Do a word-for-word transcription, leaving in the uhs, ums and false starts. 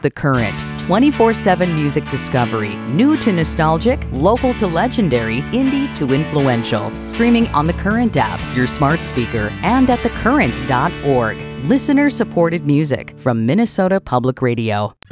The Current, twenty-four seven music discovery, new to nostalgic, local to legendary, indie to influential. Streaming on The Current app, your smart speaker, and at the current dot org. Listener-supported music from Minnesota Public Radio.